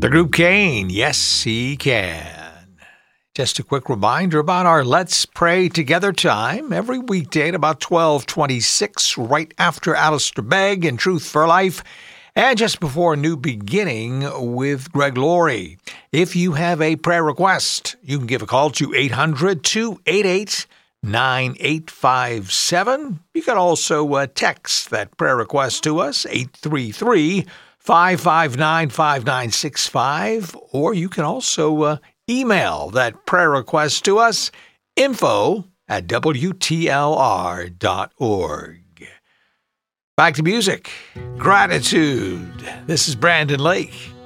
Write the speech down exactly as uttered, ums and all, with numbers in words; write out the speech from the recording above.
The group Cain, yes, he can. Just a quick reminder about our Let's Pray Together time every weekday at about twelve twenty-six, right after Alistair Begg and Truth for Life, and just before New Beginning with Greg Laurie. If you have a prayer request, you can give a call to eight hundred, two eight eight, nine eight five seven. You can also uh, text that prayer request to us, eight three three, five five nine, five nine six five, or you can also uh, email that prayer request to us, info at W T L R dot org. Back to music. Gratitude. This is Brandon Lake.